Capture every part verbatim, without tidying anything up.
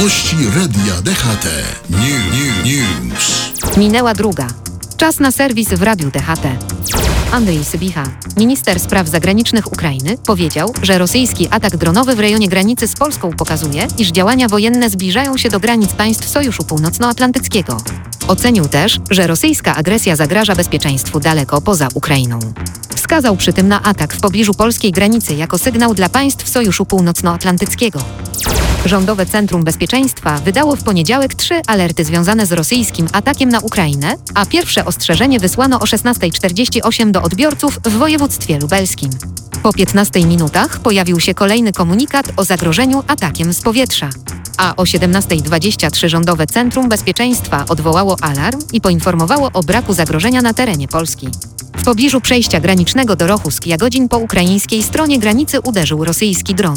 Wiadomości Radia D H T. New, new, news. Minęła druga. Czas na serwis w Radiu D H T. Andrzej Sybiha, minister spraw zagranicznych Ukrainy, powiedział, że rosyjski atak dronowy w rejonie granicy z Polską pokazuje, iż działania wojenne zbliżają się do granic państw Sojuszu Północnoatlantyckiego. Ocenił też, że rosyjska agresja zagraża bezpieczeństwu daleko poza Ukrainą. Wskazał przy tym na atak w pobliżu polskiej granicy jako sygnał dla państw Sojuszu Północnoatlantyckiego. Rządowe Centrum Bezpieczeństwa wydało w poniedziałek trzy alerty związane z rosyjskim atakiem na Ukrainę, a pierwsze ostrzeżenie wysłano o szesnasta czterdzieści osiem do odbiorców w województwie lubelskim. Po piętnastu minutach pojawił się kolejny komunikat o zagrożeniu atakiem z powietrza. A o siedemnasta dwadzieścia trzy Rządowe Centrum Bezpieczeństwa odwołało alarm i poinformowało o braku zagrożenia na terenie Polski. W pobliżu przejścia granicznego do Rochusk-Jagodzin po ukraińskiej stronie granicy uderzył rosyjski dron.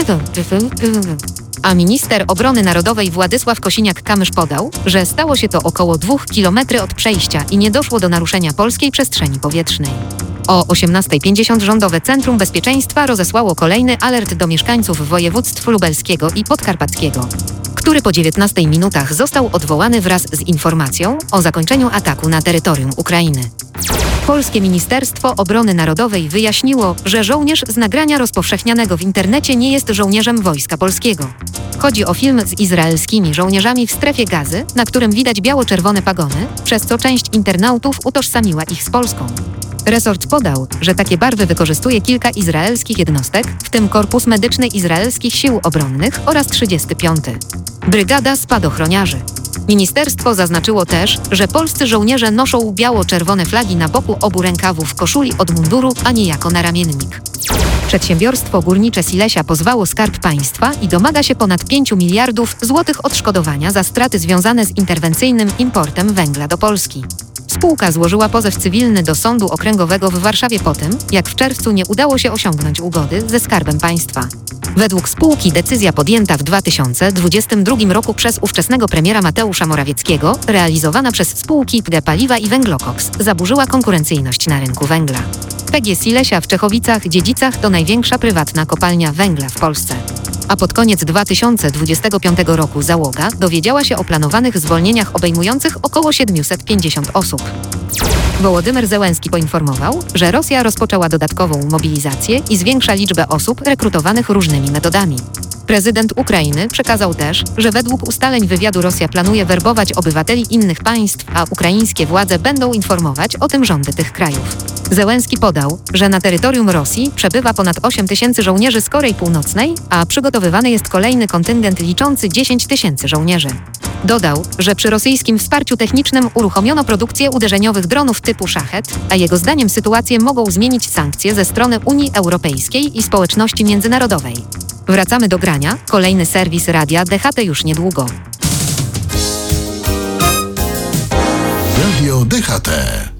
A minister obrony narodowej Władysław Kosiniak-Kamysz podał, że stało się to około dwóch kilometrów od przejścia i nie doszło do naruszenia polskiej przestrzeni powietrznej. O osiemnasta pięćdziesiąt Rządowe Centrum Bezpieczeństwa rozesłało kolejny alert do mieszkańców województw lubelskiego i podkarpackiego, który po dziewiętnastu minutach został odwołany wraz z informacją o zakończeniu ataku na terytorium Ukrainy. Polskie Ministerstwo Obrony Narodowej wyjaśniło, że żołnierz z nagrania rozpowszechnianego w internecie nie jest żołnierzem Wojska Polskiego. Chodzi o film z izraelskimi żołnierzami w strefie Gazy, na którym widać biało-czerwone pagony, przez co część internautów utożsamiła ich z Polską. Resort podał, że takie barwy wykorzystuje kilka izraelskich jednostek, w tym Korpus Medyczny Izraelskich Sił Obronnych oraz trzydziesta piąta Brygada Spadochroniarzy. Ministerstwo zaznaczyło też, że polscy żołnierze noszą biało-czerwone flagi na boku obu rękawów koszuli od munduru, a nie jako naramiennik. Przedsiębiorstwo górnicze Silesia pozwało Skarb Państwa i domaga się ponad pięciu miliardów złotych odszkodowania za straty związane z interwencyjnym importem węgla do Polski. Spółka złożyła pozew cywilny do Sądu Okręgowego w Warszawie po tym, jak w czerwcu nie udało się osiągnąć ugody ze Skarbem Państwa. Według spółki decyzja podjęta w dwa tysiące dwudziestym drugim roku przez ówczesnego premiera Mateusza Morawieckiego, realizowana przez spółki P G Paliwa i Węglokoks, zaburzyła konkurencyjność na rynku węgla. P G Silesia w Czechowicach-Dziedzicach to największa prywatna kopalnia węgla w Polsce. A pod koniec dwa tysiące dwudziestego piątego roku załoga dowiedziała się o planowanych zwolnieniach obejmujących około siedemset pięćdziesiąt osób. Wołodymyr Zełenski poinformował, że Rosja rozpoczęła dodatkową mobilizację i zwiększa liczbę osób rekrutowanych różnymi metodami. Prezydent Ukrainy przekazał też, że według ustaleń wywiadu Rosja planuje werbować obywateli innych państw, a ukraińskie władze będą informować o tym rządy tych krajów. Zełenski podał, że na terytorium Rosji przebywa ponad osiem tysięcy żołnierzy z Korei Północnej, a przygotowywany jest kolejny kontyngent liczący dziesięć tysięcy żołnierzy. Dodał, że przy rosyjskim wsparciu technicznym uruchomiono produkcję uderzeniowych dronów typu Szachet, a jego zdaniem sytuację mogą zmienić sankcje ze strony Unii Europejskiej i społeczności międzynarodowej. Wracamy do grania. Kolejny serwis Radia D H T już niedługo. Radio D H T.